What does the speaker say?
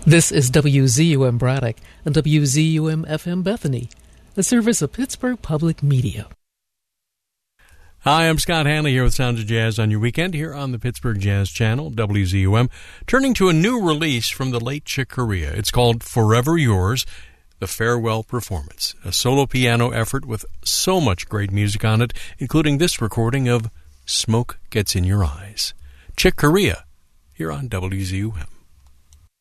This is WZUM Braddock and WZUM-FM Bethany, a service of Pittsburgh Public Media. Hi, I'm Scott Hanley here with Sounds of Jazz on your weekend here on the Pittsburgh Jazz Channel, WZUM, turning to a new release from the late Chick Corea. It's called Forever Yours, the Farewell Performance, a solo piano effort with so much great music on it, including this recording of Smoke Gets in Your Eyes. Chick Corea here on WZUM.